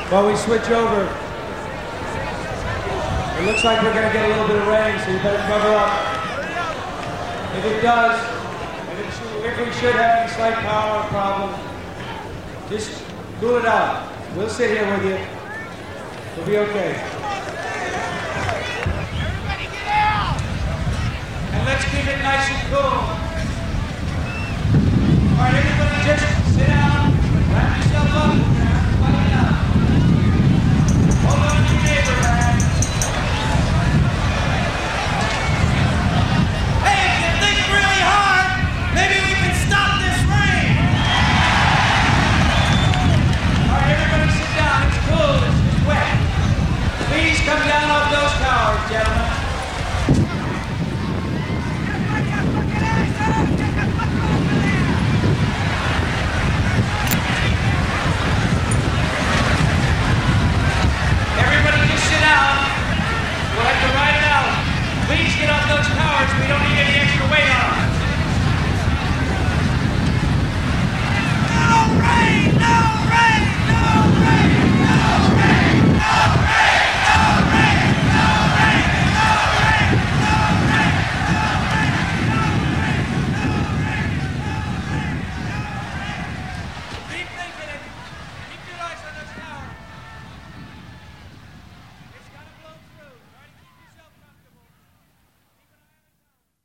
While we switch over, it looks like we're going to get a little bit of rain, so you better cover up. If it does, if we should have any slight power problem, just cool it out. We'll sit here with you. We'll be okay. Everybody get out! And let's keep it nice and cool. All right, everybody just sit down.